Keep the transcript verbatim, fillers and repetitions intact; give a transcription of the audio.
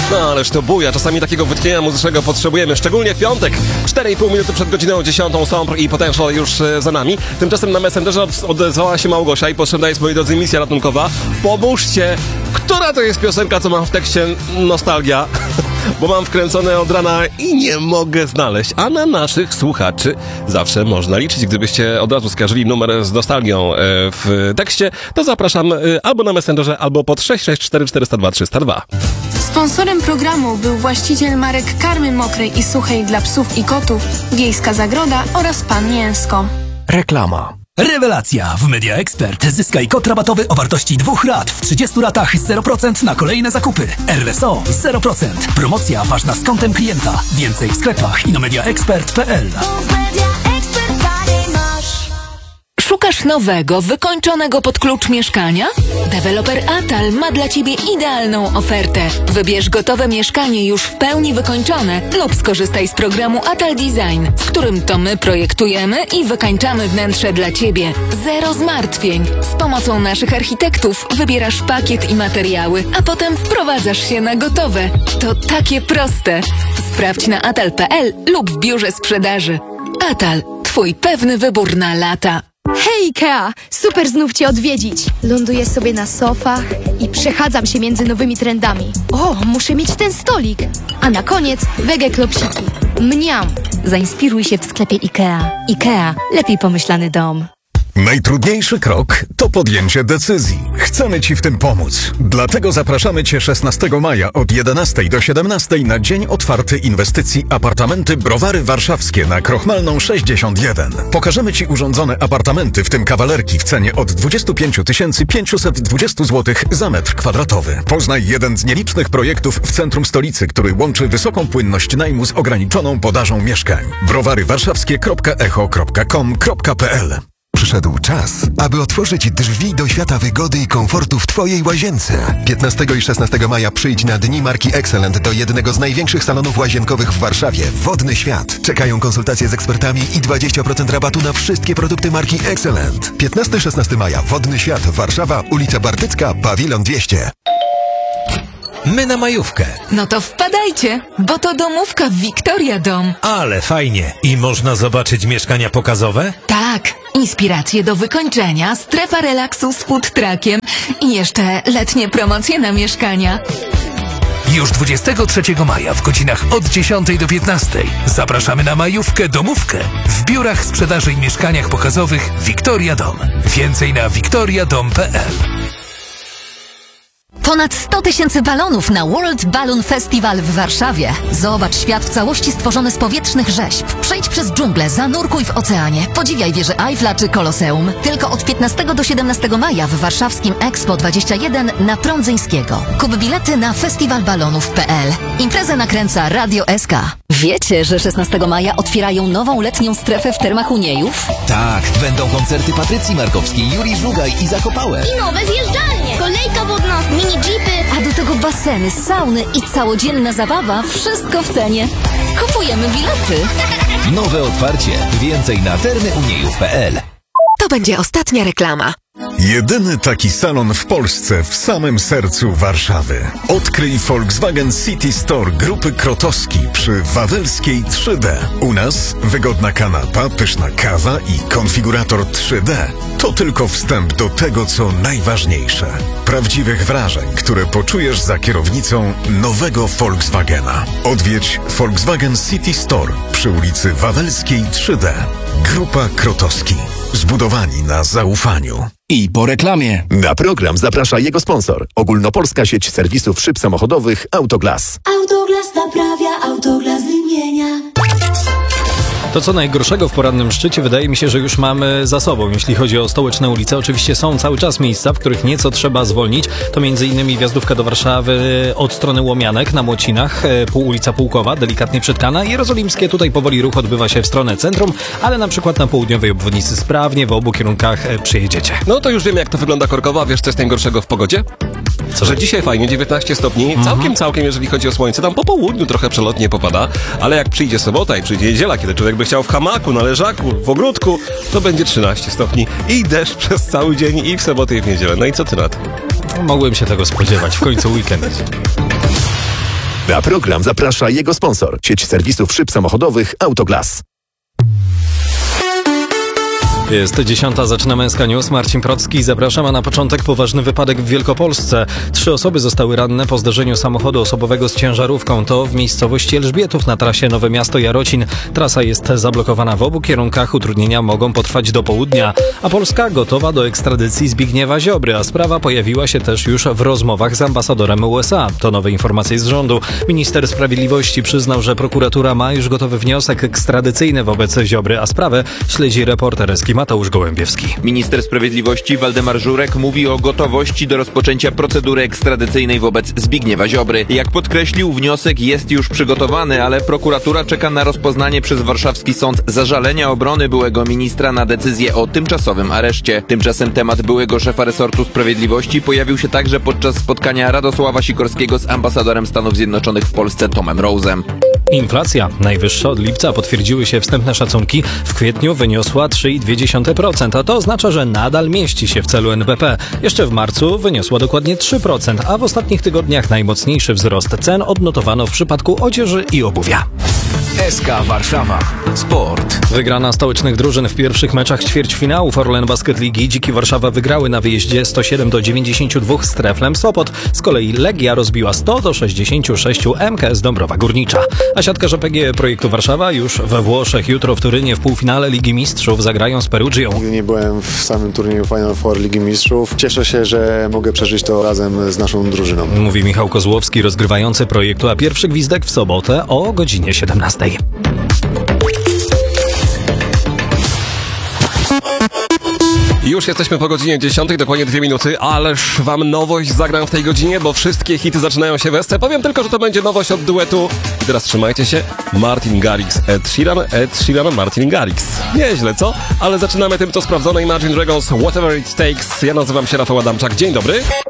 No ależ to buja, czasami takiego wytchnienia muzycznego potrzebujemy, szczególnie w piątek. cztery i pół minuty przed godziną dziesiątą, Sombr i Potential już e, za nami. Tymczasem na Messengerze od, odezwała się Małgosia i potrzebna jest, moi drodzy, misja ratunkowa. Pomóżcie, która to jest piosenka, co mam w tekście nostalgia, bo mam wkręcone od rana i nie mogę znaleźć. A na naszych słuchaczy zawsze można liczyć. Gdybyście od razu skojarzyli numer z nostalgią e, w tekście, to zapraszam e, albo na Messengerze, albo pod sześć sześć cztery cztery zero dwa trzy zero dwa. Sponsorem programu był właściciel marek karmy mokrej i suchej dla psów i kotów, Wiejska Zagroda oraz Pan Mięsko. Reklama. Rewelacja! W Media Expert zyskaj kod rabatowy o wartości dwóch rat w trzydziestu ratach zero procent na kolejne zakupy. R S O zero procent. Promocja ważna z kontem klienta. Więcej w sklepach i na media expert kropka p l. Szukasz nowego, wykończonego pod klucz mieszkania? Deweloper Atal ma dla Ciebie idealną ofertę. Wybierz gotowe mieszkanie już w pełni wykończone lub skorzystaj z programu Atal Design, w którym to my projektujemy i wykańczamy wnętrze dla Ciebie. Zero zmartwień. Z pomocą naszych architektów wybierasz pakiet i materiały, a potem wprowadzasz się na gotowe. To takie proste. Sprawdź na atal kropka p l lub w biurze sprzedaży. Atal. Twój pewny wybór na lata. Hej Ikea! Super znów Cię odwiedzić. Ląduję sobie na sofach i przechadzam się między nowymi trendami. O, muszę mieć ten stolik. A na koniec wege klopsiki. Mniam! Zainspiruj się w sklepie Ikea. Ikea. Lepiej pomyślany dom. Najtrudniejszy krok to podjęcie decyzji. Chcemy Ci w tym pomóc. Dlatego zapraszamy Cię szesnastego maja od jedenastej do siedemnastej na Dzień Otwarty Inwestycji Apartamenty Browary Warszawskie na Krochmalną sześćdziesiąt jeden. Pokażemy Ci urządzone apartamenty, w tym kawalerki w cenie od dwudziestu pięciu tysięcy pięciuset dwadzieścia złotych za metr kwadratowy. Poznaj jeden z nielicznych projektów w centrum stolicy, który łączy wysoką płynność najmu z ograniczoną podażą mieszkań. browary warszawskie kropka echo kropka com kropka p l. Przyszedł czas, aby otworzyć drzwi do świata wygody i komfortu w Twojej łazience. piętnastego i szesnastego maja przyjdź na Dni Marki Excellent do jednego z największych salonów łazienkowych w Warszawie. Wodny Świat. Czekają konsultacje z ekspertami i dwadzieścia procent rabatu na wszystkie produkty marki Excellent. piętnastego i szesnastego maja. Wodny Świat. Warszawa, ulica Bartycka, Pawilon dwieście. My na majówkę. No to wpadajcie, bo to domówka w Victoria Dom. Ale fajnie. I można zobaczyć mieszkania pokazowe? Tak, inspiracje do wykończenia, strefa relaksu z food truckiem i jeszcze letnie promocje na mieszkania. Już dwudziestego trzeciego maja w godzinach od dziesiątej do piętnastej zapraszamy na majówkę domówkę w biurach sprzedaży i mieszkaniach pokazowych Victoria Dom. Więcej na victoria dom kropka p l. Ponad sto tysięcy balonów na World Balloon Festival w Warszawie. Zobacz świat w całości stworzony z powietrznych rzeźb. Przejdź przez dżunglę, zanurkuj w oceanie. Podziwiaj wieżę Eiffla czy Koloseum. Tylko od piętnastego do siedemnastego maja w warszawskim Expo dwadzieścia jeden na Prądzyńskiego. Kup bilety na festiwal balonów kropka p l. Imprezę nakręca Radio S K. Wiecie, że szesnastego maja otwierają nową letnią strefę w Termach Uniejów? Tak, będą koncerty Patrycji Markowskiej, Juri Żugaj i Zakopałe. I nowe zjeżdżalnie, kolejka wodna, mini jeepy. A do tego baseny, sauny i całodzienna zabawa. Wszystko w cenie. Kupujemy bilety. Nowe otwarcie. Więcej na termy uniejów kropka p l. To będzie ostatnia reklama. Jedyny taki salon w Polsce w samym sercu Warszawy. Odkryj Volkswagen City Store Grupy Krotowski przy Wawelskiej trzy D. U nas wygodna kanapa, pyszna kawa i konfigurator trzy D. To tylko wstęp do tego, co najważniejsze. Prawdziwych wrażeń, które poczujesz za kierownicą nowego Volkswagena. Odwiedź Volkswagen City Store przy ulicy Wawelskiej trzy D. Grupa Krotowski. Zbudowani na zaufaniu. I po reklamie. Na program zaprasza jego sponsor. Ogólnopolska sieć serwisów szyb samochodowych Autoglas. Autoglas naprawia, Autoglas wymienia. To co najgorszego w porannym szczycie wydaje mi się, że już mamy za sobą. Jeśli chodzi o stołeczne ulice, oczywiście są cały czas miejsca, w których nieco trzeba zwolnić. To między innymi wjazdówka do Warszawy od strony Łomianek na Młocinach, pół ulica Pułkowa, delikatnie przytkana. Jerozolimskie, tutaj powoli ruch odbywa się w stronę centrum, ale na przykład na południowej obwodnicy sprawnie w obu kierunkach przyjedziecie. No to już wiemy, jak to wygląda korkowo, a wiesz, co jest najgorszego w pogodzie? Co? Że dzisiaj fajnie, dziewiętnaście stopni, mhm. całkiem, całkiem, jeżeli chodzi o słońce, tam po południu trochę przelotnie popada, ale jak przyjdzie sobota i przyjdzie niedziela, kiedy człowiek by chciał w hamaku, na leżaku, w ogródku, to będzie trzynaście stopni i deszcz przez cały dzień i w sobotę i w niedzielę. No i co ty na to? Mogłem się tego spodziewać, w końcu weekend. Na program zaprasza jego sponsor, sieć serwisów szyb samochodowych Autoglas. Jest dziesiąta, zaczyna Męska News. Marcin Procki, zapraszam, a na początek poważny wypadek w Wielkopolsce. Trzy osoby zostały ranne po zderzeniu samochodu osobowego z ciężarówką. To w miejscowości Elżbietów na trasie Nowe Miasto-Jarocin. Trasa jest zablokowana w obu kierunkach, utrudnienia mogą potrwać do południa. A Polska gotowa do ekstradycji Zbigniewa Ziobry, a sprawa pojawiła się też już w rozmowach z ambasadorem U S A. To nowe informacje z rządu. Minister Sprawiedliwości przyznał, że prokuratura ma już gotowy wniosek ekstradycyjny wobec Ziobry, a sprawę śledzi reporter Eskima Mateusz Gołębiewski. Minister Sprawiedliwości Waldemar Żurek mówi o gotowości do rozpoczęcia procedury ekstradycyjnej wobec Zbigniewa Ziobry. Jak podkreślił, wniosek jest już przygotowany, ale prokuratura czeka na rozpoznanie przez warszawski sąd zażalenia obrony byłego ministra na decyzję o tymczasowym areszcie. Tymczasem temat byłego szefa resortu sprawiedliwości pojawił się także podczas spotkania Radosława Sikorskiego z ambasadorem Stanów Zjednoczonych w Polsce Tomem Rose'em. Inflacja najwyższa od lipca, potwierdziły się wstępne szacunki. W kwietniu wyniosła trzy i dwie dziesiąte procent, a to oznacza, że nadal mieści się w celu N B P. Jeszcze w marcu wyniosła dokładnie trzy procent, a w ostatnich tygodniach najmocniejszy wzrost cen odnotowano w przypadku odzieży i obuwia. S K Warszawa. Sport. Wygrana stołecznych drużyn w pierwszych meczach ćwierćfinałów Orlen Basket Ligi. Dziki Warszawa wygrały na wyjeździe sto siedem do dziewięćdziesięciu dwóch z Treflem Sopot. Z kolei Legia rozbiła sto do sześćdziesięciu sześciu M K S Dąbrowa Górnicza. A siatkarze P G Projektu Warszawa już we Włoszech. Jutro w Turynie w półfinale Ligi Mistrzów zagrają z Perugią. Nigdy nie byłem w samym turnieju Final Four Ligi Mistrzów. Cieszę się, że mogę przeżyć to razem z naszą drużyną. Mówi Michał Kozłowski, rozgrywający projektu, a pierwszy gwizdek w sobotę o godzinie siedemnastej. Już jesteśmy po godzinie dziesiątej, dokładnie dwie minuty, ależ wam nowość zagram w tej godzinie, bo wszystkie hity zaczynają się w S C. Powiem tylko, że to będzie nowość od duetu. I teraz trzymajcie się. Martin Garrix, Ed Sheeran, Ed Sheeran, Martin Garrix. Nieźle, co? Ale zaczynamy tym, co sprawdzone. Imagine Dragons, Whatever It Takes. Ja nazywam się Rafał Adamczak. Dzień dobry.